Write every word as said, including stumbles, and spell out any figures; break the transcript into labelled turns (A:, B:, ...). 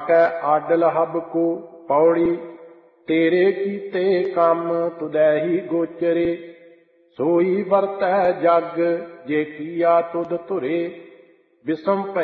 A: ਤਾਕੈ odd ਲਹਬ ਕੋ। ਪੌੜੀ ਤੇਰੇ ਕੀਤੇ ਕੰਮ ਤੁਧੈ ਹੀ ਗੋਚਰੇ। ਸੋਈ ਵਰਤੈ ਜਗ ਜੇ ਕੀਆ ਤੁਧ ਧੁਰੇ। ਬਿਸਮ